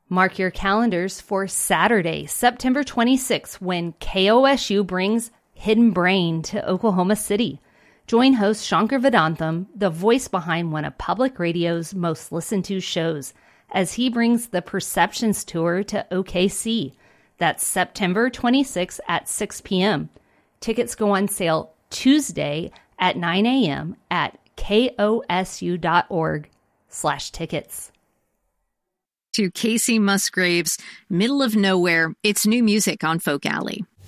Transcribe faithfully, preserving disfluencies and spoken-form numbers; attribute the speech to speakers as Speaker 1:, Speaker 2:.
Speaker 1: Mark your calendars for Saturday, September twenty-sixth, when K O S U brings Hidden Brain to Oklahoma City. Join host Shankar Vedantam, the voice behind one of public radio's most listened to shows, as he brings the Perceptions Tour to O K C. That's September twenty-sixth at six p.m. Tickets go on sale Tuesday at nine a.m. at kosu.org slash tickets.
Speaker 2: To Casey Musgraves, Middle of Nowhere, it's new music on Folk Alley.